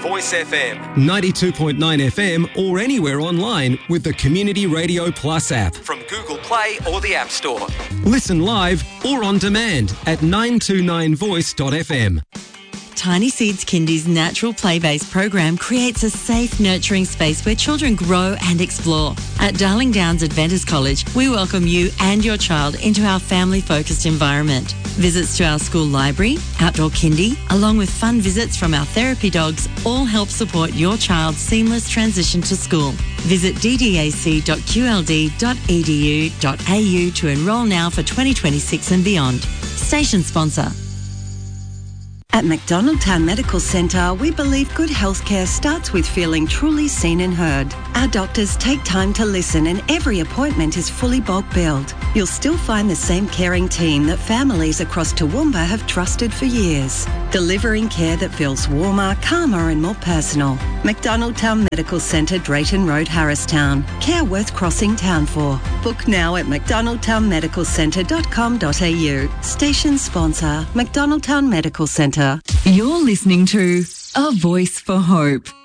Voice FM. 92.9 FM or anywhere online with the Community Radio Plus app. From Google Play or the App Store. Listen live or on demand at 929voice.fm. Tiny Seeds Kindy's natural play-based program creates a safe, nurturing space where children grow and explore. At Darling Downs Adventist College, we welcome you and your child into our family-focused environment. Visits to our school library, outdoor kindy, along with fun visits from our therapy dogs, all help support your child's seamless transition to school. Visit ddac.qld.edu.au to enrol now for 2026 and beyond. Station sponsor. At McDonald Town Medical Centre, we believe good healthcare starts with feeling truly seen and heard. Our doctors take time to listen and every appointment is fully bulk billed. You'll still find the same caring team that families across Toowoomba have trusted for years, delivering care that feels warmer, calmer and more personal. McDonald Town Medical Centre, Drayton Road, Harristown. Care worth crossing town for. Book now at mcdonaldtownmedicalcentre.com.au. Station sponsor, McDonald Town Medical Centre. You're listening to A Voice for Hope.